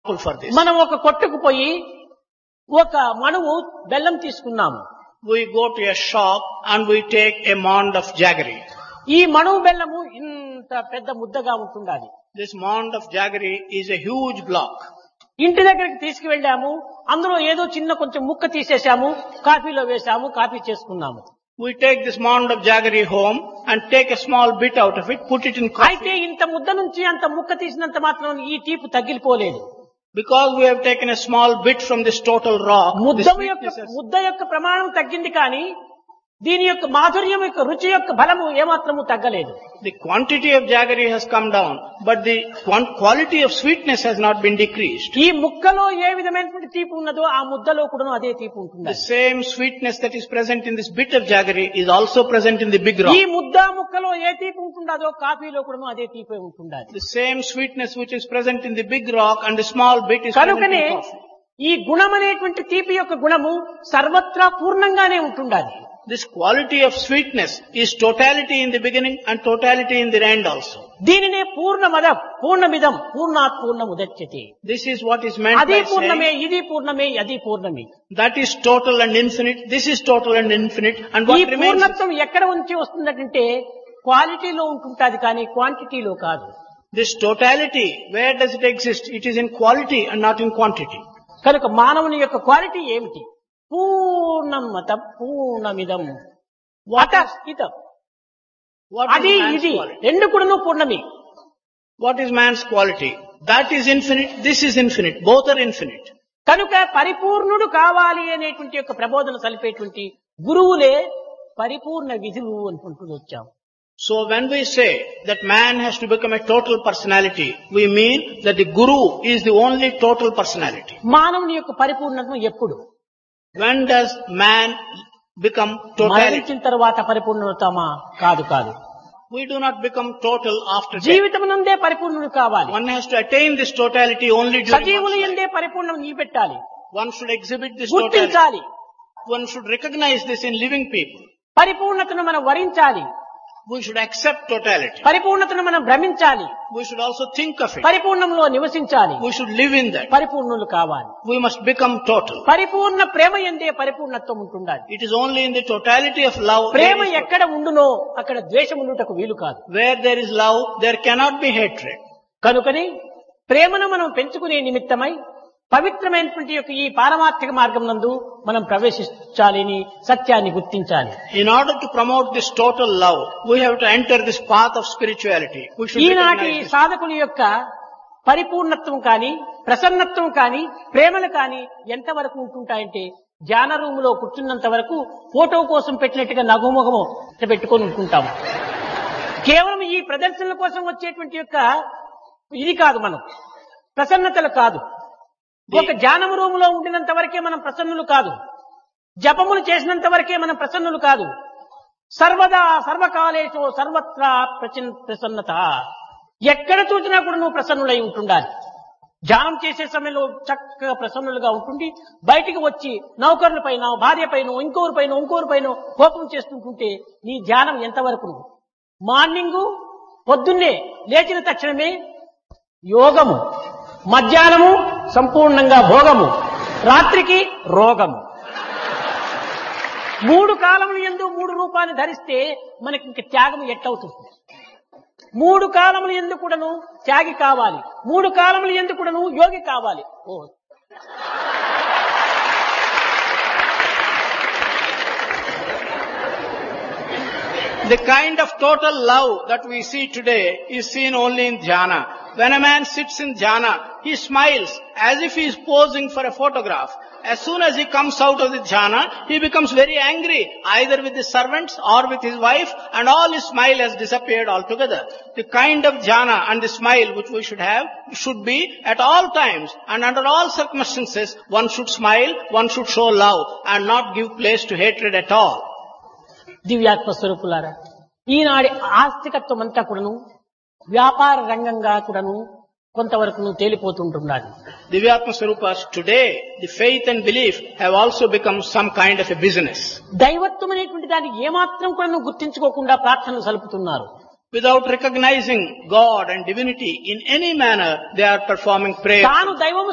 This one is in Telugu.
for this. మనం ఒక కొట్టుకు పోయి ఒక మణువు బెల్లం తీసుకున్నాము. We go to a shop and we take a mound of jaggery. ఈ మణువు బెల్లము ఇంత పెద్ద ముద్దగా ఉంటుండాలి. This mound of jaggery is a huge block. ఇంటి దగ్గరికి తీసుకువెళ్ళాము. అందులో ఏదో చిన్న కొంచెం ముక్క తీసేసాము, కాఫీలో వేసాము, కాఫీ చేసుకున్నాము. We take this mound of jaggery home and take a small bit out of it, put it in అయితే coffee. ఇంత ముద్ద నుంచి అంత ముక్క తీసినంత మాత్రం ఈ తీపి తగ్గిపోలేదు. Because we have taken a small bit from this total rock, the ముద్ద యొక్క ప్రమాణం తగ్గింది కానీ దీని యొక్క మాధుర్యం యొక్క రుచి యొక్క బలము ఏమాత్రము తగ్గలేదు. the quantity of jaggery has come down, but the quality of sweetness has not been decreased. ఈ ముక్కలో ఏ విధమైనటువంటి తీపి ఉన్నదో ఆ ముద్దలో కూడా అదే తీపి ఉంటుంది. The same sweetness that is present in this bit of jaggery is also present in the big ఈ rock. ముక్కలో ఏ తీపి ఉంటుందో కాఫీలో కూడా అదే తీపి ఉంటుండాలి. The same sweetness which is present in the big rock and the small bit is present కనుకనే in coffee. ఈ గుణం అనేటువంటి తీపి యొక్క గుణము సర్వత్రా పూర్ణంగానే ఉంటుండాలి. This quality of sweetness is totality in the beginning and totality in the end also. దీనినే పూర్ణమిదం పూర్ణాత్ పూర్ణముదచ్యతే. This is what is meant అది by పూర్ణమే, saying ఇది పూర్ణమే, అది పూర్ణమే. that is total and infinite, this is total and infinite, and ఈ what remains is, పూర్ణత్వం ఎక్కడ నుంచి వస్తుందంటే క్వాలిటీలో ఉంటుంటది కానీ క్వాంటిటీలో కాదు. this totality, where does it exist? It is in quality and not in quantity. కనుక మానవుని యొక్క క్వాలిటీ ఏమిటి? పూర్ణమత పూర్ణమిదం What ఇతం. What అది is man's ఇది quality? రెండు కూడాను పూర్ణమి. What is man's quality? That is infinite, this is infinite, both are infinite. కనుక పరిపూర్ణుడు కావాలి అనేటువంటి యొక్క ప్రబోధన సలిపేటువంటి గురువులే పరిపూర్ణ విధులు అనుకుంటూ వచ్చాం. So when we say that man has to become a total personality, we mean that the guru is the only total personality. మానవుని యొక్క పరిపూర్ణత్వం ఎప్పుడు? When does man become totality? మరణించిన తర్వాత పరిపూర్ణవుతామా? కాదు. We do not become total after death. జీవితమునందే పరిపూర్ణుడు కావాలి. One has to attain this totality only during సజీవులు one's life. ఎందే పరిపూర్ణం నిలబెట్టాలి, One should exhibit this totality. గుర్తించాలి. One should recognize this in living people. పరిపూర్ణతను మనం వరించాలి, We should accept totality. పరిపూర్ణతను మనం భ్రమించాలి, We should also think of it. పరిపూర్ణంలో నివసించాలి, We should live in that. పరిపూర్ణులు కావాలి. We must become total. పరిపూర్ణ ప్రేమ ఎందే పరిపూర్ణత్వం ఉంటుండాలి. It is only in the totality of love. Prema there is- ఎక్కడ ఉండునో అక్కడ ద్వేషం ఉండుటకు వీలు కాదు. Where there is love, there cannot be hatred. కనుకని ప్రేమను మనం పెంచుకునే నిమిత్తమై పవిత్రమైనటువంటి యొక్క ఈ పారమార్థిక మార్గం నందు మనం ప్రవేశించాలని సత్యాన్ని గుర్తించాలి. In order to promote this total love, we have to enter this path of spirituality. We should ఈనాటి recognize this. సాధకుని యొక్క పరిపూర్ణత్వం కాని, ప్రసన్నత్వం కాని, ప్రేమలు కాని ఎంతవరకు ఉంటుంటాయంటే ధ్యాన రూమ్ లో కూర్చున్నంత వరకు ఫోటో కోసం పెట్టినట్టుగా నగుముఖము పెట్టుకొని ఉంటుంటాము. కేవలం ఈ ప్రదర్శనల కోసం వచ్చేటువంటి యొక్క ఇది కాదు, మనం ప్రసన్నతలు కాదు. ఒక ధ్యానం రూమ్ లో ఉండినంత వరకే మనం ప్రసన్నులు కాదు, జపములు చేసినంత వరకే మనం ప్రసన్నులు కాదు. సర్వదా సర్వకాలేషు సర్వత్రా ప్రసన్నత. ఎక్కడ చూసినా కూడా నువ్వు ప్రసన్నులై ఉంటుండాలి. ధ్యానం చేసే సమయంలో చక్కగా ప్రసన్నులుగా ఉంటుంది. బయటికి వచ్చి నౌకరుల పైన, భార్య పైన, ఇంకోరి పైన కోపం చేస్తుంటుంటే నీ ధ్యానం ఎంతవరకు? మార్నింగు పొద్దున్నే లేచిన తక్షణమే యోగము, మధ్యాహ్నము సంపూర్ణంగా భోగము, రాత్రికి రోగము. 3 కాలములు యందు 3 రూపాన్ని ధరిస్తే మనకి ఇంక త్యాగం ఎట్టవుతుంది? 3 కాలములు యందు కూడాను త్యాగి కావాలి, 3 కాలములు యందు కూడాను యోగి కావాలి. The kind of total love that we see today is seen only in dhyana. When a man sits in dhyana, he smiles as if he is posing for a photograph. As soon as he comes out of the dhyana, he becomes very angry, either with his servants or with his wife, and all his smile has disappeared altogether. The kind of dhyana and the smile which we should have should be at all times and under all circumstances. One should smile, one should show love and not give place to hatred at all. దివ్యాత్మ స్వరూపులారా, ఈనాడి ఆస్తికత్వం అంతా కూడాను వ్యాపార రంగంగా కూడాను కొంతవరకు తేలిపోతుంటున్నది. Divyatma Swarupas, today the faith and belief have also become some kind of a business. దైవత్వం అనేటువంటి దాన్ని ఏమాత్రం కూడా గుర్తించుకోకుండా ప్రార్థనలు సలుపుతున్నారు. Without recognizing God and divinity in any manner, they are performing prayer. తాను దైవము